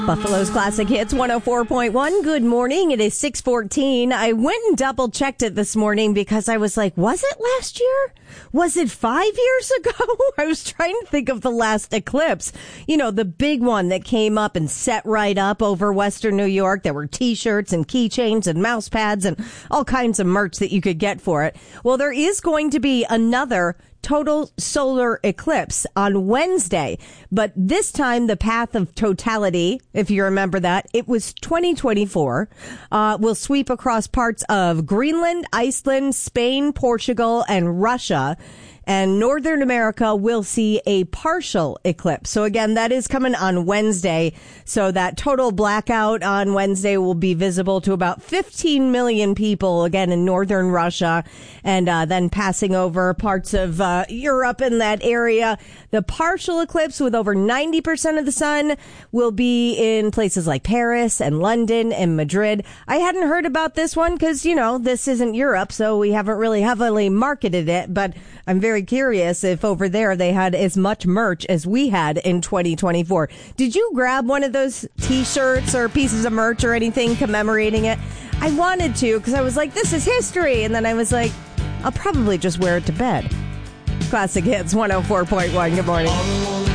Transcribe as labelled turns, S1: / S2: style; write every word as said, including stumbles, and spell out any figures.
S1: Buffalo's Classic Hits one oh four point one. Good morning. It is six fourteen. I went and double checked it this morning because I was like, was it last year? Was it five years ago? I was trying to think of the last eclipse. You know, the big one that came up and set right up over Western New York. There were t-shirts and keychains and mouse pads and all kinds of merch that you could get for it. Well, there is going to be another total solar eclipse on Wednesday, but this time the path of totality, if you remember that, it was twenty twenty-four, uh, will sweep across parts of Greenland, Iceland, Spain, Portugal, and Russia. And Northern America will see a partial eclipse. So again, that is coming on Wednesday. So that total blackout on Wednesday will be visible to about fifteen million people, again, in Northern Russia, and uh, then passing over parts of uh, Europe in that area. The partial eclipse with over ninety percent of the sun will be in places like Paris and London and Madrid. I hadn't heard about this one because, you know, this isn't Europe, so we haven't really heavily marketed it, but I'm very curious if over there they had as much merch as we had in twenty twenty-four. Did you grab one of those t-shirts or pieces of merch or anything commemorating it? I wanted to because I was like, this is history. And then I was like, I'll probably just wear it to bed. Classic Hits one oh four point one. Good morning.